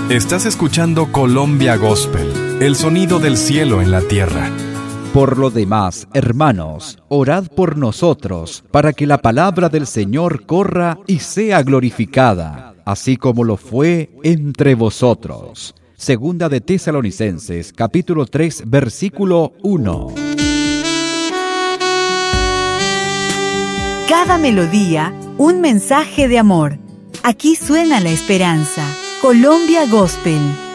Estás escuchando Colombia Gospel, el sonido del cielo en la tierra. Por lo demás, hermanos, orad por nosotros, para que la palabra del Señor corra y sea glorificada, así como lo fue entre vosotros. Segunda de Tesalonicenses, capítulo 3, versículo 1. Cada melodía, un mensaje de amor. Aquí suena la esperanza. Colombia Gospel.